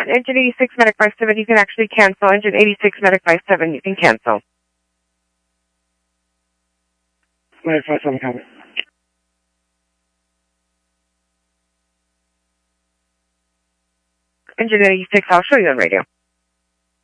Engine 86, Medic 57, you can actually cancel. Engine 86, Medic 57, you can cancel. Medic 57, copy. Engine 86, I'll show you on radio.